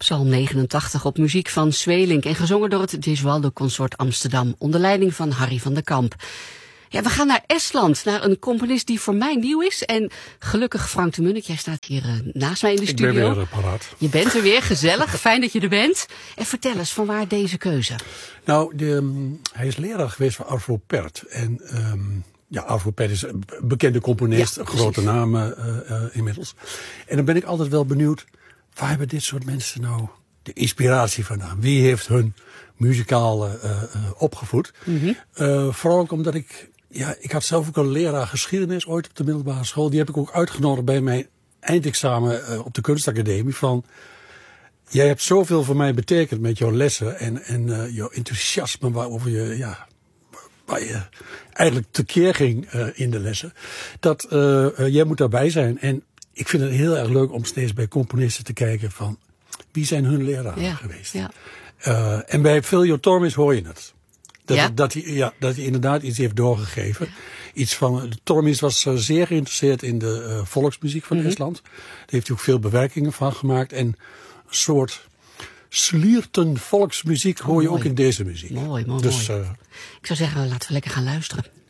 Psalm 89 op muziek van Sweelinck en gezongen door het Gesualdo Consort Amsterdam onder leiding van Harry van der Kamp. Ja, we gaan naar Estland, naar een componist die voor mij nieuw is. En gelukkig Frank de Munnik, jij staat hier naast mij in de studio. Ik ben weer paraat. Je bent er weer, gezellig, fijn dat je er bent. En vertel eens, vanwaar deze keuze? Nou, hij is leraar geweest van Arvo Pärt. En Arvo Pärt is een bekende componist, een grote naam inmiddels. En dan ben ik altijd wel benieuwd, waar hebben dit soort mensen nou de inspiratie vandaan? Wie heeft hun muzikaal opgevoed? Mm-hmm. Vooral ook omdat ik had zelf ook een leraar geschiedenis ooit op de middelbare school. Die heb ik ook uitgenodigd bij mijn eindexamen op de kunstacademie. Van, jij hebt zoveel voor mij betekend met jouw lessen en jouw enthousiasme waarover waar je eigenlijk tekeer ging in de lessen. Dat jij moet daarbij zijn. En ik vind het heel erg leuk om steeds bij componisten te kijken van wie zijn hun leraren geweest. Ja. En bij Viljo Tormis hoor je het. Dat hij inderdaad iets heeft doorgegeven. Iets van, Tormis was zeer geïnteresseerd in de volksmuziek van Estland. Daar heeft hij ook veel bewerkingen van gemaakt. En een soort slierten volksmuziek hoor je ook in deze muziek. Mooi. Dus, ik zou zeggen, laten we lekker gaan luisteren.